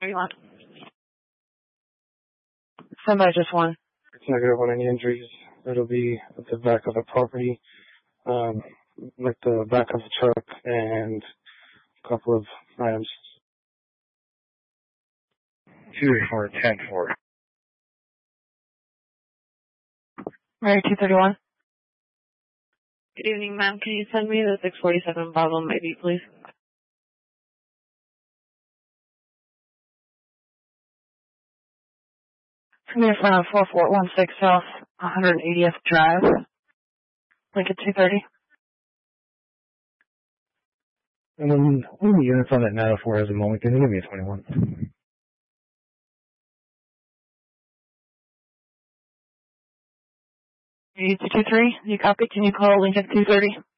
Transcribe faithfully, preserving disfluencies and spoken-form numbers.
What do you want? Somebody just won. It's negative on any injuries. It'll be at the back of the property, um, like the back of the truck and a couple of items. two for ten four. Mary two thirty-one. Good evening, ma'am. Can you send me the six forty-seven problem maybe, please? It's going to be in front of four four one six South one hundred eightieth Drive. Lincoln two thirty. And when, when the units on that nine oh four has a moment, can you give me a twenty-one? two two three, you copy? Can you call Lincoln two thirty?